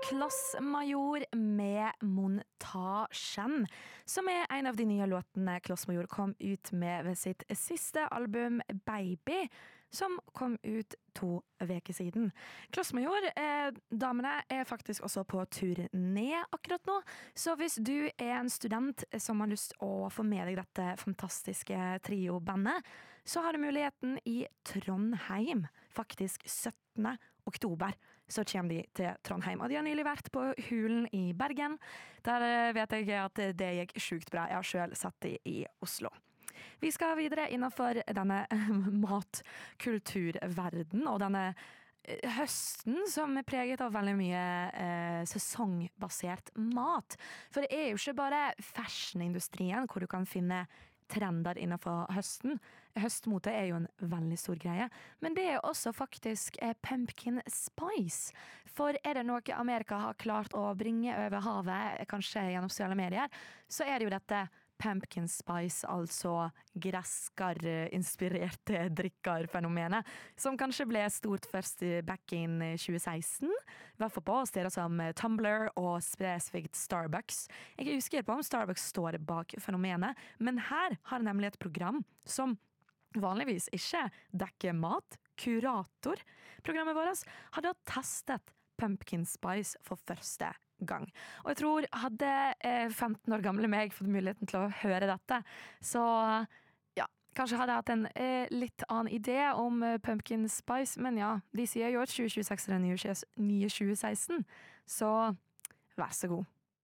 Klossmajor med Montasjen, som en av de nye låtene Klossmajor kom ut med ved sitt siste album Baby, som kom ut 2 veker siden. Klossmajor, damene faktisk også på turné akkurat nå, så hvis du en student som har lyst å få med deg dette fantastiske trio-bandet, så har du muligheten i Trondheim, faktisk 17. oktober, så kommer de til Trondheim. Og de har nylig vært på Hulen i Bergen. Der vet jeg at det gikk sjukt bra. Jeg har selv sett de i Oslo. Vi skal videre innenfor denne matkulturverden og denne høsten som preget av veldig mye sesongbasert mat. For det jo ikke bare fashionindustrien hvor du kan finne trender innenfor høsten. Høstmote jo en veldig stor greie, men det også faktisk pumpkin spice. For det noe Amerika har klart å bringe over havet, kanskje gjennom sosiale medier, så det jo dette pumpkin spice, altså gresskar-inspirerte drikkerfenomenet, som kanskje ble stort først back in 2016, I hvert fall på steder som Tumblr og spesifikt Starbucks. Jeg husker på om Starbucks står bak fenomenet, men her har nemlig et program som vanligvis ikke dekker mat, kurator. Programmet vårt hadde testet pumpkin spice for første gang. Og jeg tror hadde 15 år gamle meg fått muligheten til å høre dette, så ja, kanskje hadde jeg hatt en litt annen idé om pumpkin spice, men ja, de sier jo at 2026 det nye 2016, så vær så god.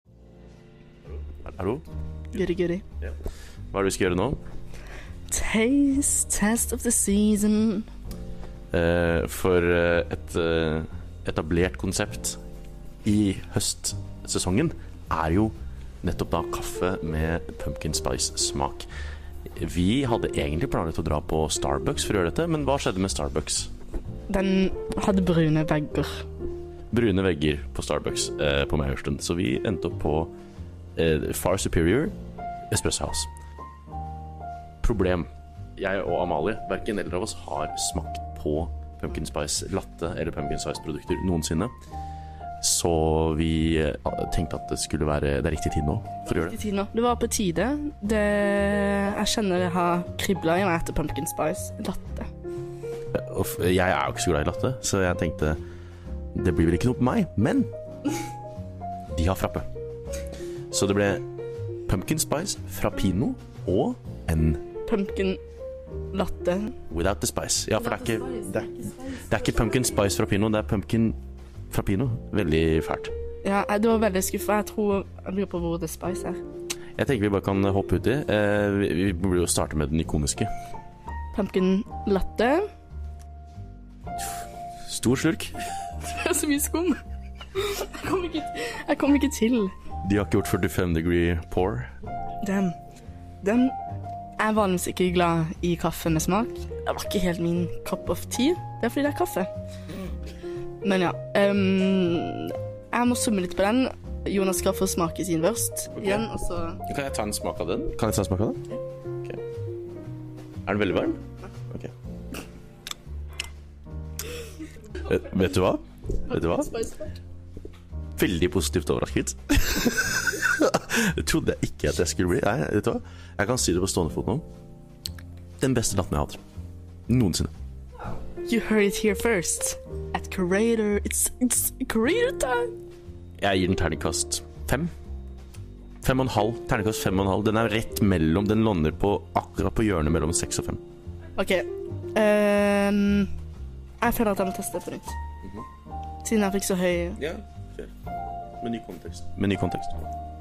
Hallo? Goody. Ja. Hva det vi skal gjøre nå? Test of the season. For et etablert konsept i høstsesongen jo nettopp da kaffe med pumpkin spice smak. Vi hadde egentlig planet å dra på Starbucks for å gjøre dette, men hva skjedde med Starbucks? Den hadde brune vegger. Brune vegger på Starbucks på Majorstuen, så vi endte opp på Far Superior Espresso House. Problem. Jeg og Amalie, hverken eller av oss har smakt på pumpkin spice latte eller pumpkin spice produkter noensinne. Så vi tenkte at det skulle være det riktig tid nå for å gjøre det. Det var på tide. Jeg kjenner det har kriblet I meg etter pumpkin spice latte. Jeg jo ikke så glad I latte, så jeg tenkte det blir vel ikke noe på meg, men de har frappe. Så det ble pumpkin spice, frappino og en pumpkin latte without the spice. Ja, for det ikke pumpkin spice frappino, det pumpkin frappino. Veldig fælt. Ja, det var veldig skuffet. Jeg lurer på hvor det spice Jeg tenker vi bare kan hoppe ut I. Vi burde jo starte med den ikoniske. Pumpkin latte. Stor slurk. Det så mye skum. Jeg kom ikke til. De har ikke gjort 45 degree pour. Den vanligvis ikke glad I kaffe med smak. Det var ikke helt min cup of tea. Det fordi det kaffe. Men ja, jeg må summe litt på den. Jonas skal få smake sin først. Okay. Igjen, og så... Kan jeg ta en smak av den? Ja. Okay. Den veldig varm? Ok. Vet du hva? Veldig positivt overrasket. Det trodde jeg ikke at jeg skulle bli. Nei, vet du hva? Jeg kan si det på stående fot nå. Den beste latten jeg har hatt. Noensinne. You heard it here first. At Curator. It's Curator time. Jeg gir den terningkast 5. 5,5. Terningkast 5,5. Den rett mellom. Den lander på akkurat på hjørnet mellom 6 og 5. Ok. Jeg føler at jeg må teste det på nytt. Siden jeg fikk så høy... Ja, fair. Med ny kontekst.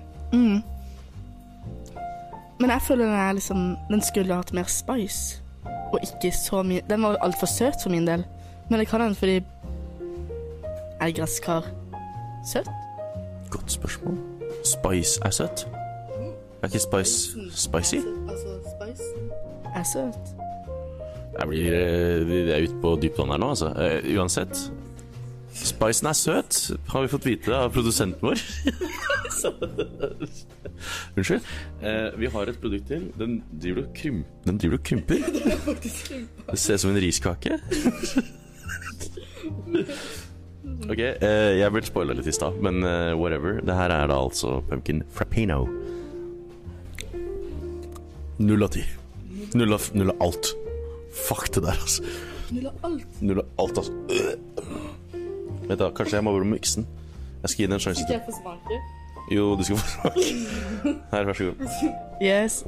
Men jeg føler den skulle hatt mer spice. Og ikke så mye. Den var alt for søt for min del. Men det kan den fordi gresskar søt? Godt spørsmål. Spice søt? Ikke spice spicy? Altså, spice søt. Det ute på dyptvann her nå, altså. Uansett. Spicen søt, har vi fått vite av produsenten vår. Unnskyld. Vi har et produkt til. Den driver og krymper. Det ser ut som en riskake. Ok, jeg ble spoilet litt i sted, men whatever. Det her da altså Pumpkin Frappino. 0 av 10. 0 av alt. Fuck det der, altså. 0 av alt. 0 av alt, altså. Vet du, kanskje jeg må over miksen. Jeg skal gi den en sjanse Skal til. jeg få smake? Jo, du skal få smake. Her, vær så god. Yes.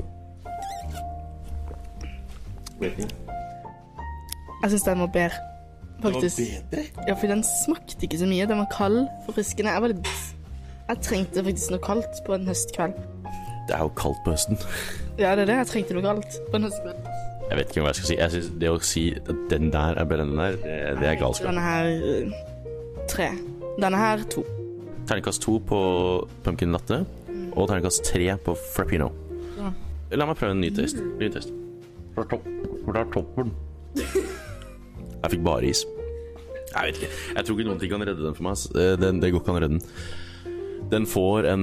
Jeg synes den var bedre. Faktisk. Det var bedre? Ja, for den smakte ikke så mye. Den var kald, forfriskende. Jeg trengte faktisk noe kaldt på en høstkveld. Det jo kaldt på høsten. Ja, det det. Jeg trengte noe kaldt på en høstkveld. Jeg vet ikke hva jeg skal si. Jeg synes det å si at den der bedre enn den der, det galskap. Denne her 3. Denne her 2. Terningkast 2 på Pumpkin Latte, og terningkast 3 på Frappino. Ja. La meg prøve en ny test. Hvor er toppen? Jeg fikk bare is. Jeg vet ikke. Jeg tror ikke noen ting kan redde den for meg. Det går ikke an å redde den. Den får en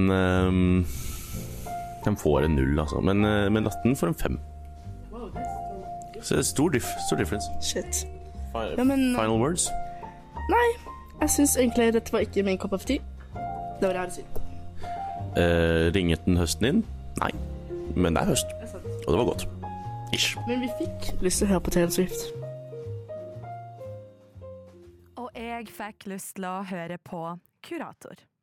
0, altså. Men latten får en 5. Så det er stor difference. Shit. Ja, men, Final words? nei, jeg synes egentlig dette var ikke min cup of tea. Det var det jeg hadde å si. Ringet den høsten inn? Nei. Men det er høst. Og det var godt. Ish. Men vi fikk lyst til å høre på Taylor Swift. Og jeg fikk lyst til å høre på Kurator.